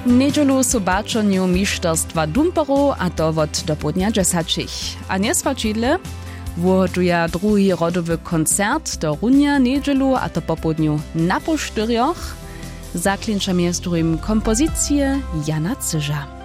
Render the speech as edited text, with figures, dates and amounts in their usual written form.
Niedzielu sobaczoniu mistrzostwa Dumperu, a to od do południa 10. A nie swaczidle wyhoduje drugi rodowy koncert do runia niedzielu, a to po południu na pół 4. Zaklinczamy z drugim kompozycję Jana Cyża.